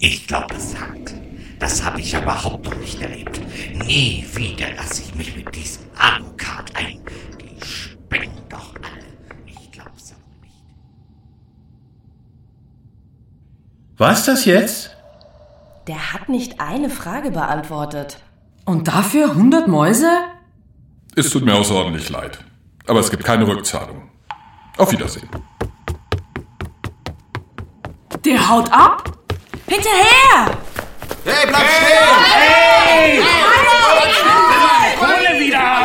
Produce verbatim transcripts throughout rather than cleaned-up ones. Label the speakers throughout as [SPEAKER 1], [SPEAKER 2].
[SPEAKER 1] Ich glaube, das hakt. Das habe ich überhaupt noch nicht erlebt. Nie wieder lasse ich mich mit diesem Alucard ein. Die spinnen doch alle. Ich glaub's auch nicht.
[SPEAKER 2] Was das jetzt?
[SPEAKER 3] Der hat nicht eine Frage beantwortet.
[SPEAKER 4] Und dafür hundert Mäuse?
[SPEAKER 5] Es tut mir außerordentlich leid. Aber es gibt keine Rückzahlung. Auf Wiedersehen.
[SPEAKER 4] Der haut ab?
[SPEAKER 3] Hinterher!
[SPEAKER 6] Hey, bleib stehen!
[SPEAKER 1] Hey!
[SPEAKER 6] Hey!
[SPEAKER 1] Kohle wieder!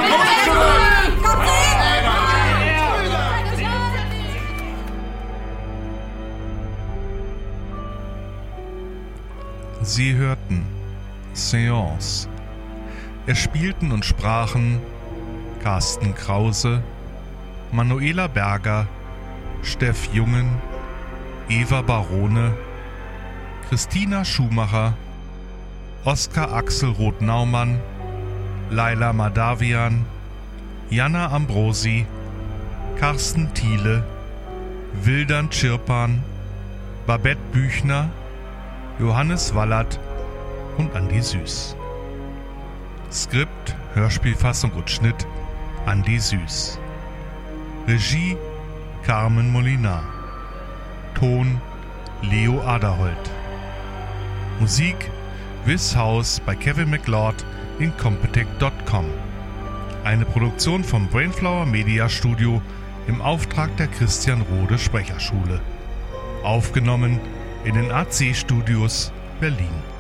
[SPEAKER 7] Sie hörten Seance. Es spielten und sprachen Carsten Krause, Manuela Berger, Steff Jungen, Eva Barone, Christina Schumacher, Oskar Axel Roth-Naumann, Laila Madavian, Jana Ambrosi, Carsten Thiele, Wildan Schirpan, Babette Büchner, Johannes Wallert und Andi Süß. Skript, Hörspielfassung und Schnitt Andi Süß. Regie Carmen Molinar. Ton Leo Aderholt. Musik This House bei Kevin MacLeod in Compotech Punkt com. Eine Produktion vom Brainflower Media Studio im Auftrag der Christian Rode Sprecherschule. Aufgenommen in den A C Studios Berlin.